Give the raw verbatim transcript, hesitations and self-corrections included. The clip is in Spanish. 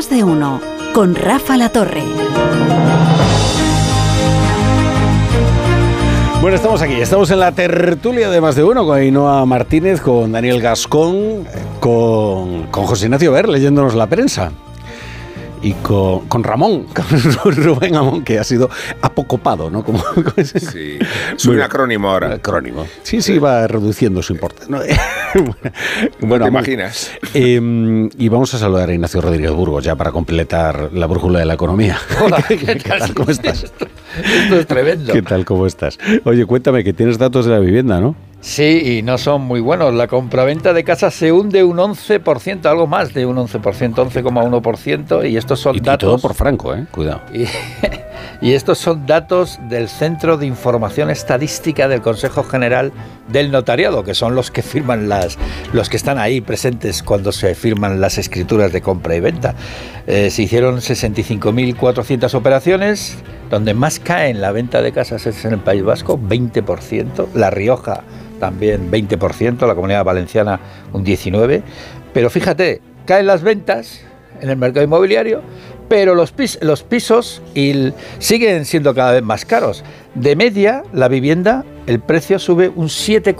Más de Uno, con Rafa La Torre. Bueno, estamos aquí, estamos en la tertulia de Más de Uno con Ainhoa Martínez, con Daniel Gascón, con, con José Ignacio Ver leyéndonos la prensa. Y con, con Ramón, con Rubén Amón, que ha sido apocopado, ¿no? Como, como ese. Sí, es un acrónimo ahora. Acrónimo. Sí, sí, va reduciendo su importe, ¿no? Bueno, ¿te imaginas? Eh, y vamos a saludar a Ignacio Rodríguez Burgos ya para completar la brújula de la economía. Hola, ¿Qué, ¿qué tal? ¿Cómo estás? Esto es tremendo. ¿Qué tal? ¿Cómo estás? Oye, cuéntame que tienes datos de la vivienda, ¿no? Sí, y no son muy buenos. La compraventa de casas se hunde un once por ciento, algo más de un once por ciento, once coma uno por ciento, y estos son y, datos... Y todo por franco, ¿eh? Cuidado. Y, y estos son datos del Centro de Información Estadística del Consejo General del Notariado, que son los que firman las... los que están ahí presentes cuando se firman las escrituras de compra y venta. Eh, se hicieron sesenta y cinco mil cuatrocientas operaciones, donde más cae en la venta de casas es en el País Vasco, veinte por ciento, La Rioja también veinte por ciento, la Comunidad Valenciana un diecinueve por ciento, pero fíjate, caen las ventas en el mercado inmobiliario, pero los, pis, los pisos y siguen siendo cada vez más caros. De media, la vivienda, el precio sube un siete